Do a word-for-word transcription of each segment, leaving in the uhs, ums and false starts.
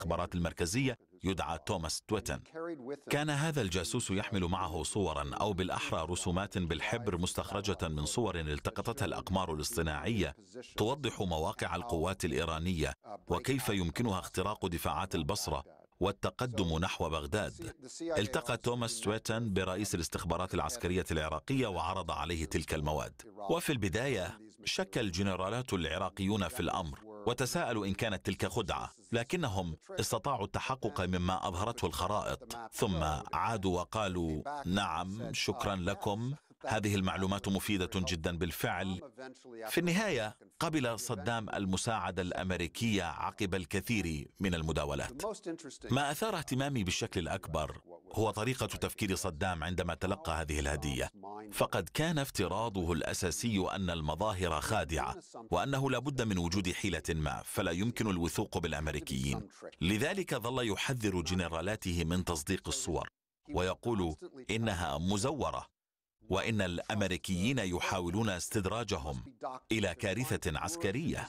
الاستخبارات المركزية يدعى توماس تويتن. كان هذا الجاسوس يحمل معه صورا أو بالأحرى رسومات بالحبر مستخرجة من صور التقطتها الأقمار الاصطناعية توضح مواقع القوات الإيرانية وكيف يمكنها اختراق دفاعات البصرة والتقدم نحو بغداد. التقى توماس تويتن برئيس الاستخبارات العسكرية العراقية وعرض عليه تلك المواد. وفي البداية شك الجنرالات العراقيون في الأمر وتساءلوا إن كانت تلك خدعة، لكنهم استطاعوا التحقق مما أظهرته الخرائط، ثم عادوا وقالوا نعم شكرا لكم، هذه المعلومات مفيدة جدا بالفعل. في النهاية قبل صدام المساعدة الأمريكية عقب الكثير من المداولات. ما أثار اهتمامي بالشكل الأكبر هو طريقة تفكير صدام عندما تلقى هذه الهدية، فقد كان افتراضه الأساسي أن المظاهر خادعة وأنه لا بد من وجود حيلة ما، فلا يمكن الوثوق بالأمريكيين. لذلك ظل يحذر جنرالاته من تصديق الصور ويقول إنها مزورة وإن الأمريكيين يحاولون استدراجهم إلى كارثة عسكرية،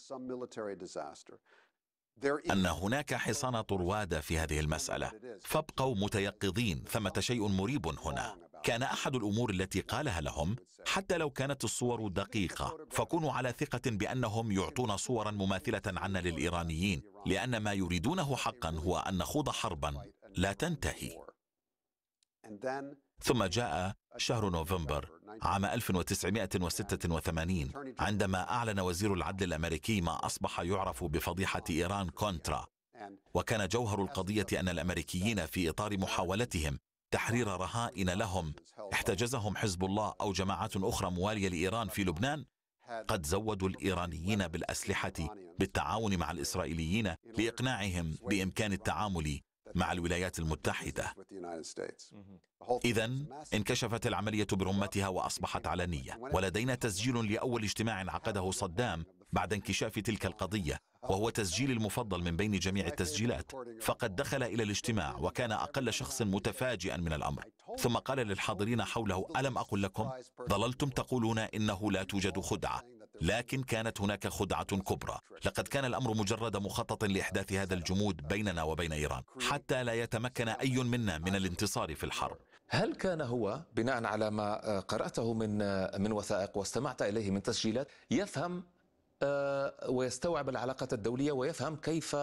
أن هناك حصان طروادة في هذه المسألة، فابقوا متيقظين، ثمة شيء مريب هنا. كان أحد الأمور التي قالها لهم حتى لو كانت الصور دقيقة فكونوا على ثقة بأنهم يعطون صورا مماثلة عنا للإيرانيين، لأن ما يريدونه حقا هو أن نخوض حربا لا تنتهي. ثم جاء شهر نوفمبر عام ألف وتسعمائة وستة وثمانين عندما أعلن وزير العدل الأمريكي ما أصبح يعرف بفضيحة إيران كونترا، وكان جوهر القضية أن الأمريكيين في إطار محاولتهم تحرير رهائن لهم احتجزهم حزب الله أو جماعات أخرى موالية لإيران في لبنان، قد زودوا الإيرانيين بالأسلحة بالتعاون مع الإسرائيليين لإقناعهم بإمكان التعامل مع الولايات المتحدة. إذن انكشفت العملية برمتها وأصبحت علنية، ولدينا تسجيل لأول اجتماع عقده صدام بعد انكشاف تلك القضية، وهو تسجيل المفضل من بين جميع التسجيلات. فقد دخل إلى الاجتماع وكان أقل شخص متفاجئا من الأمر، ثم قال للحاضرين حوله ألم أقل لكم؟ ظللتم تقولون إنه لا توجد خدعة، لكن كانت هناك خدعة كبرى. لقد كان الأمر مجرد مخطط لإحداث هذا الجمود بيننا وبين إيران حتى لا يتمكن أي منا من الانتصار في الحرب. هل كان هو بناء على ما قرأته من من وثائق واستمعت إليه من تسجيلات يفهم ويستوعب العلاقات الدولية ويفهم كيف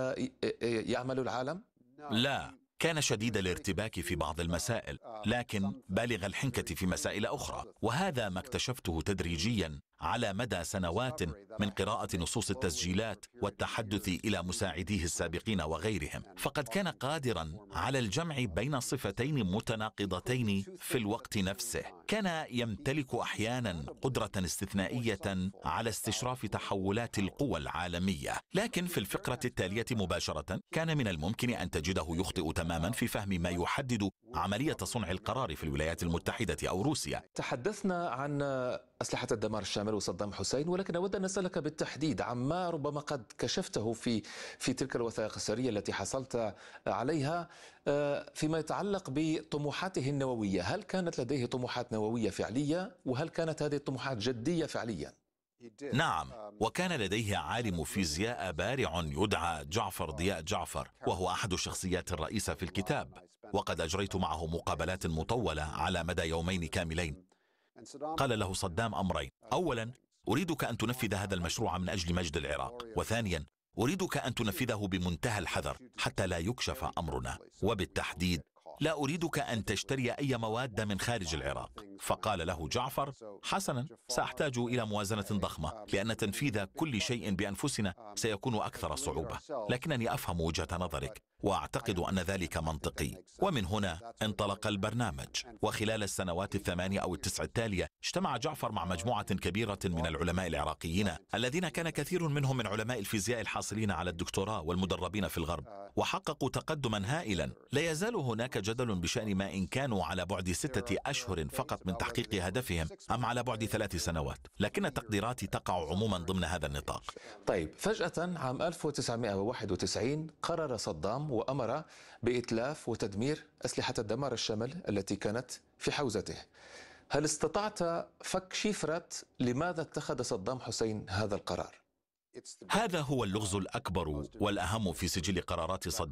يعمل العالم؟ لا، كان شديد الارتباك في بعض المسائل، لكن بالغ الحنكة في مسائل أخرى، وهذا ما اكتشفته تدريجيا على مدى سنوات من قراءة نصوص التسجيلات والتحدث إلى مساعديه السابقين وغيرهم. فقد كان قادرا على الجمع بين صفتين متناقضتين في الوقت نفسه. كان يمتلك أحيانا قدرة استثنائية على استشراف تحولات القوى العالمية، لكن في الفقرة التالية مباشرة كان من الممكن أن تجده يخطئ تماما في فهم ما يحدد عملية صنع القرار في الولايات المتحدة أو روسيا. تحدثنا عن أسلحة الدمار الشامل وصدام حسين، ولكن أود أن أسألك بالتحديد عما ربما قد كشفته في في تلك الوثائق السرية التي حصلت عليها فيما يتعلق بطموحاته النووية. هل كانت لديه طموحات نووية فعلية؟ وهل كانت هذه الطموحات جدية فعليا؟ نعم، وكان لديه عالم فيزياء بارع يدعى جعفر ضياء جعفر، وهو أحد الشخصيات الرئيسة في الكتاب، وقد أجريت معه مقابلات مطولة على مدى يومين كاملين. قال له صدام أمرين: أولا، أريدك أن تنفذ هذا المشروع من أجل مجد العراق، وثانيا أريدك أن تنفذه بمنتهى الحذر حتى لا يكشف أمرنا، وبالتحديد لا أريدك أن تشتري أي مواد من خارج العراق. فقال له جعفر: حسنا، سأحتاج إلى موازنة ضخمة، لأن تنفيذ كل شيء بأنفسنا سيكون أكثر صعوبة، لكنني أفهم وجهة نظرك وأعتقد أن ذلك منطقي. ومن هنا انطلق البرنامج، وخلال السنوات الثمانية أو التسع التالية اجتمع جعفر مع مجموعة كبيرة من العلماء العراقيين الذين كان كثير منهم من علماء الفيزياء الحاصلين على الدكتوراه والمدربين في الغرب، وحققوا تقدما هائلا. لا يزال هناك جدل بشأن ما إن كانوا على بعد ستة أشهر فقط من تحقيق هدفهم أم على بعد ثلاث سنوات، لكن التقديرات تقع عموما ضمن هذا النطاق. طيب، فجأة عام ألف وتسعمائة وواحد وتسعين قرر صدام وأمر بإتلاف وتدمير أسلحة الدمار الشامل التي كانت في حوزته. هل استطعت فك شفرة لماذا اتخذ صدام حسين هذا القرار؟ هذا هو اللغز الأكبر والأهم في سجل قرارات صدام